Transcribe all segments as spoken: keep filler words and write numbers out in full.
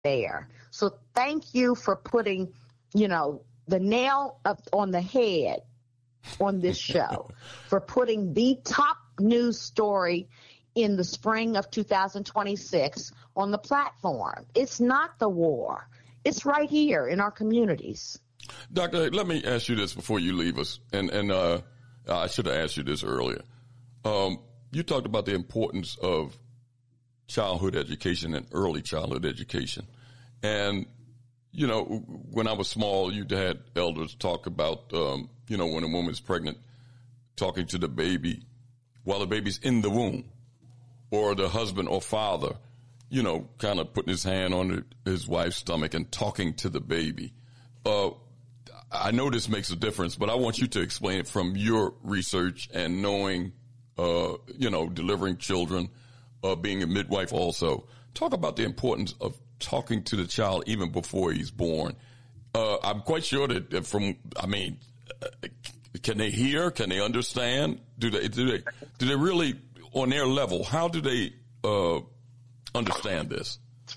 there. So thank you for putting, you know, the nail up on the head on this show, for putting the top news story in the spring of two thousand twenty-six on the platform. It's not the war. It's right here in our communities. Doctor, let me ask you this before you leave us. And, and, uh, I should have asked you this earlier. Um, you talked about the importance of childhood education and early childhood education. And, you know, when I was small, you had elders talk about, um, you know, when a woman's pregnant, talking to the baby while the baby's in the womb, or the husband or father, you know, kind of putting his hand on his wife's stomach and talking to the baby. Uh, I know this makes a difference, but I want you to explain it from your research and knowing, uh, you know, delivering children, uh, being a midwife also. Talk about the importance of talking to the child even before he's born. Uh, I'm quite sure that from, I mean, uh, can they hear? Can they understand? Do they, do they, do they really, on their level, how do they, uh, understand this?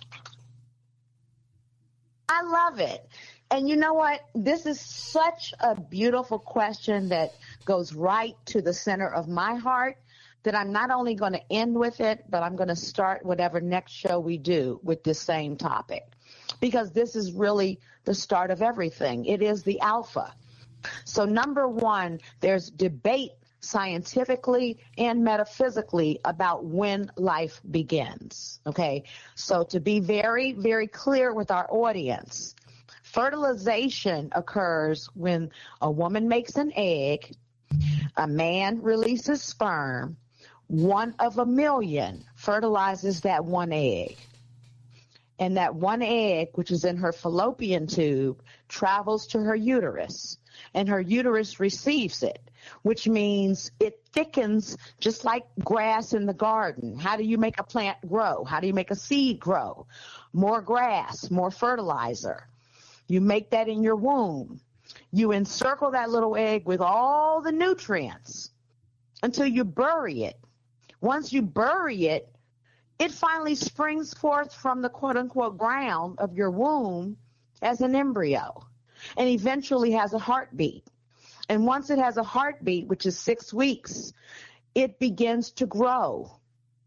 I love it. And you know what? This is such a beautiful question that goes right to the center of my heart, that I'm not only going to end with it, but I'm going to start whatever next show we do with this same topic, because this is really the start of everything. It is the alpha. So number one, there's debate scientifically and metaphysically about when life begins. Okay. So to be very, very clear with our audience, fertilization occurs when a woman makes an egg, a man releases sperm, one of a million fertilizes that one egg. And that one egg, which is in her fallopian tube, travels to her uterus, and her uterus receives it, which means it thickens just like grass in the garden. How do you make a plant grow? How do you make a seed grow? More grass, more fertilizer. You make that in your womb. You encircle that little egg with all the nutrients until you bury it. Once you bury it, it finally springs forth from the quote-unquote ground of your womb as an embryo, and eventually has a heartbeat. And once it has a heartbeat, which is six weeks, it begins to grow.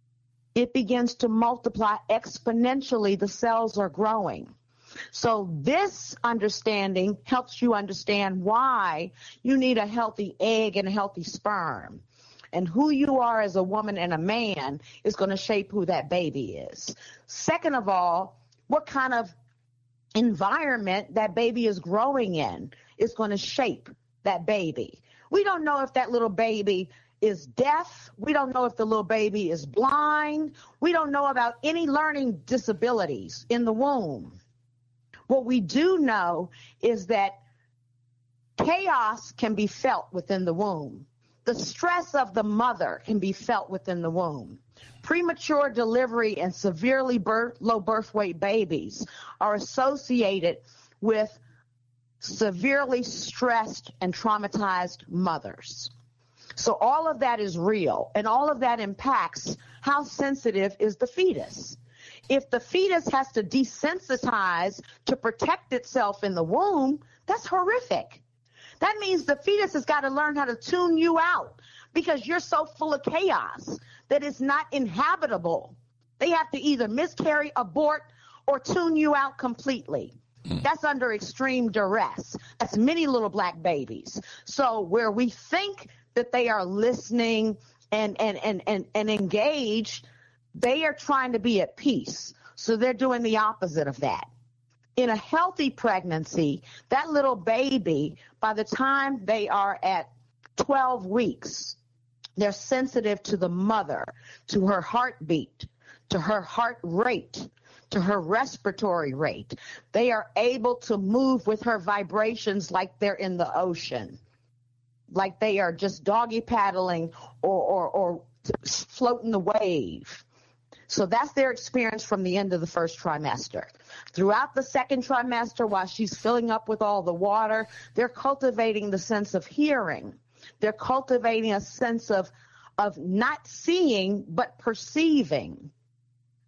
It begins to multiply exponentially. The cells are growing. So this understanding helps you understand why you need a healthy egg and a healthy sperm. And who you are as a woman and a man is going to shape who that baby is. Second of all, what kind of environment that baby is growing in is going to shape that baby. We don't know if that little baby is deaf. We don't know if the little baby is blind. We don't know about any learning disabilities in the womb. What we do know is that chaos can be felt within the womb. The stress of the mother can be felt within the womb. Premature delivery and severely birth, low birth weight babies are associated with severely stressed and traumatized mothers. So all of that is real, and all of that impacts how sensitive is the fetus. If the fetus has to desensitize to protect itself in the womb, that's horrific. That means the fetus has got to learn how to tune you out because you're so full of chaos that it's not inhabitable. They have to either miscarry, abort, or tune you out completely. That's under extreme duress. That's many little black babies. So where we think that they are listening and, and, and, and, and engaged, they are trying to be at peace. So they're doing the opposite of that. In a healthy pregnancy, that little baby, by the time they are at twelve weeks, they're sensitive to the mother, to her heartbeat, to her heart rate, to her respiratory rate. They are able to move with her vibrations like they're in the ocean, like they are just doggy paddling or, or, or floating the wave. So that's their experience from the end of the first trimester. Throughout the second trimester, while she's filling up with all the water, they're cultivating the sense of hearing. They're cultivating a sense of, of not seeing, but perceiving.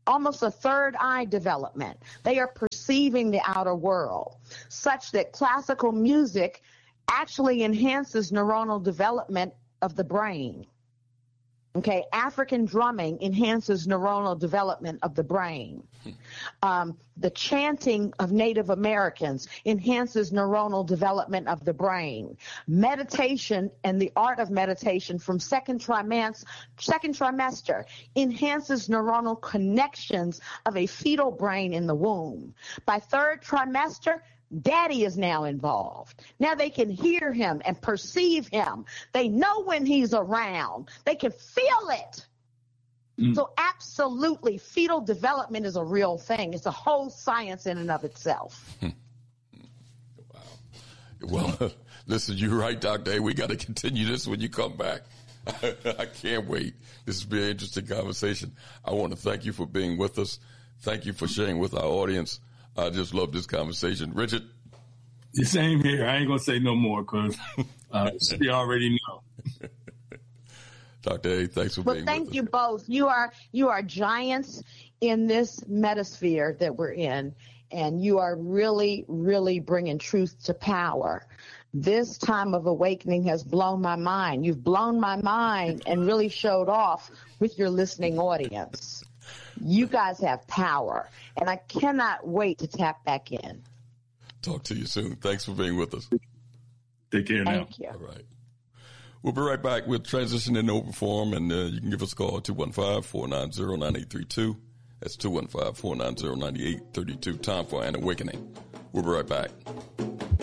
almost a third eye development. They are perceiving the outer world, such that classical music actually enhances neuronal development of the brain. Okay, African drumming enhances neuronal development of the brain. Um, the chanting of Native Americans enhances neuronal development of the brain. Meditation and the art of meditation from second trimester, second trimester enhances neuronal connections of a fetal brain in the womb. By third trimester, Daddy is now involved. Now they can hear him and perceive him. They know when he's around. They can feel it. Mm. So absolutely, fetal development is a real thing. It's a whole science in and of itself. Wow. Well, listen, you're right, Doctor A. We got to continue this when you come back. I can't wait. This has been an interesting conversation. I want to thank you for being with us. Thank you for sharing with our audience. I just love this conversation. Richard? The same here. I ain't going to say no more because uh, you already know. Doctor A, thanks for well, being thank with us. you both. You are you are giants in this metasphere that we're in, and you are really, really bringing truth to power. This time of awakening has blown my mind. You've blown my mind and really showed off with your listening audience. You guys have power, and I cannot wait to tap back in. Talk to you soon. Thanks for being with us. Take care now. Thank you. All right. We'll be right back. We'll transition into open forum, and uh, you can give us a call, two one five, four nine zero, nine eight three two. That's two one five, four nine zero, nine eight three two. Time for an awakening. We'll be right back.